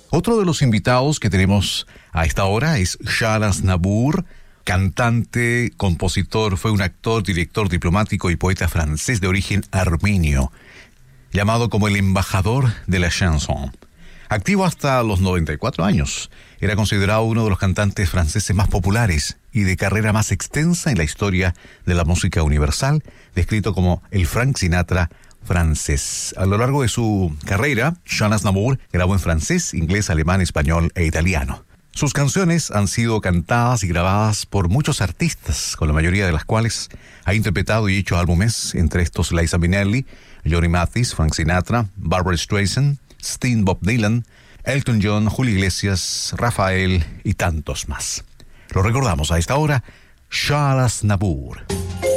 Otro de los invitados que tenemos a esta hora es Charles Aznavour, cantante, compositor, fue un actor, director, diplomático y poeta francés de origen armenio, llamado como el embajador de la chanson. Activo hasta los 94 años, era considerado uno de los cantantes franceses más populares y de carrera más extensa en la historia de la música universal, descrito como el Frank Sinatra francés. A lo largo de su carrera, Charles Aznavour grabó en francés, inglés, alemán, español e italiano. Sus canciones han sido cantadas y grabadas por muchos artistas, con la mayoría de las cuales ha interpretado y hecho álbumes, entre estos Liza Minnelli, Johnny Mathis, Frank Sinatra, Barbra Streisand, Sting, Bob Dylan, Elton John, Julio Iglesias, Rafael y tantos más. Lo recordamos a esta hora, Charles Aznavour.